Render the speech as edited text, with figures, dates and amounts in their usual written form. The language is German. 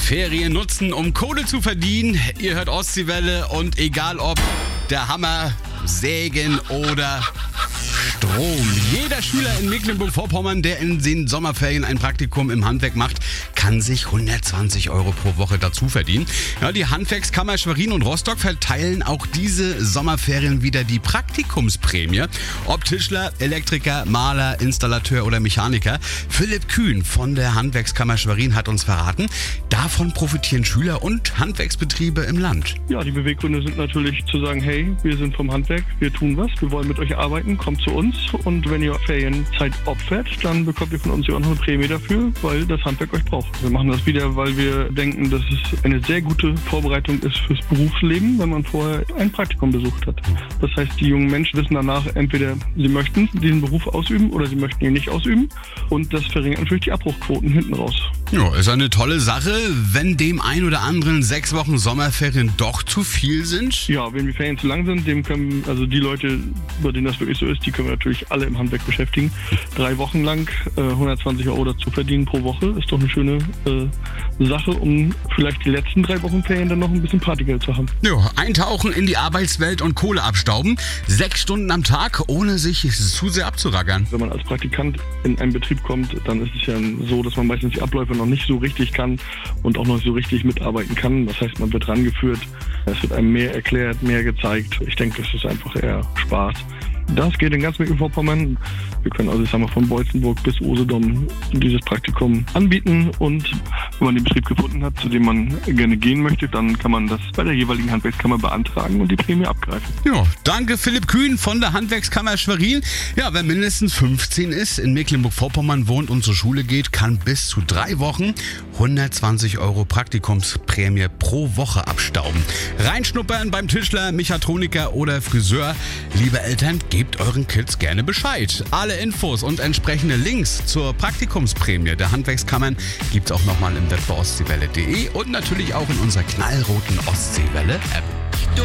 Ferien nutzen, um Kohle zu verdienen. Ihr hört Ostseewelle und egal ob der Hammer, Sägen oder Strom. Jeder Schüler in Mecklenburg-Vorpommern, der in den Sommerferien ein Praktikum im Handwerk macht, kann sich 120 € pro Woche dazu verdienen. Ja, die Handwerkskammer Schwerin und Rostock verteilen auch diese Sommerferien wieder die Praktikumsprämie. Ob Tischler, Elektriker, Maler, Installateur oder Mechaniker. Philipp Kühn von der Handwerkskammer Schwerin hat uns verraten, davon profitieren Schüler und Handwerksbetriebe im Land. Ja, die Beweggründe sind natürlich zu sagen, hey, wir sind vom Handwerk, wir tun was, wir wollen mit euch arbeiten, kommt zu uns und wenn ihr Ferienzeit opfert, dann bekommt ihr von uns ja auch noch eine Prämie dafür, weil das Handwerk euch braucht. Wir machen das wieder, weil wir denken, dass es eine sehr gute Vorbereitung ist fürs Berufsleben, wenn man vorher ein Praktikum besucht hat. Das heißt, die jungen Menschen wissen danach, entweder sie möchten diesen Beruf ausüben oder sie möchten ihn nicht ausüben und das verringert natürlich die Abbruchquoten hinten raus. Ja, ist eine tolle Sache, wenn dem ein oder anderen 6 Wochen Sommerferien doch zu viel sind. Ja, wenn die Ferien zu lang sind, dem können, also die Leute, bei denen das wirklich so ist, die können wir natürlich alle im Handwerk beschäftigen. 3 Wochen lang 120 € dazu verdienen pro Woche, ist doch eine schöne Sache, um vielleicht die letzten 3 Wochen Ferien dann noch ein bisschen Partygeld zu haben. Ja, eintauchen in die Arbeitswelt und Kohle abstauben. 6 Stunden am Tag, ohne sich zu sehr abzurackern. Wenn man als Praktikant in einen Betrieb kommt, dann ist es ja so, dass man meistens die Abläufe noch nicht so richtig kann und auch noch so richtig mitarbeiten kann. Das heißt, man wird rangeführt, es wird einem mehr erklärt, mehr gezeigt. Ich denke, das ist einfach eher Spaß. Das geht in ganz Mecklenburg-Vorpommern. Wir können also, sagen wir, von Beutzenburg bis Usedom dieses Praktikum anbieten. Und wenn man den Betrieb gefunden hat, zu dem man gerne gehen möchte, dann kann man das bei der jeweiligen Handwerkskammer beantragen und die Prämie abgreifen. Ja, danke Philipp Kühn von der Handwerkskammer Schwerin. Ja, wer mindestens 15 ist, in Mecklenburg-Vorpommern wohnt und zur Schule geht, kann bis zu 3 Wochen 120 € Praktikumsprämie pro Woche abstauben. Reinschnuppern beim Tischler, Mechatroniker oder Friseur. Liebe Eltern, gebt euren Kids gerne Bescheid. Alle Infos und entsprechende Links zur Praktikumsprämie der Handwerkskammern gibt's auch nochmal im Web bei ostseewelle.de und natürlich auch in unserer knallroten Ostseewelle-App.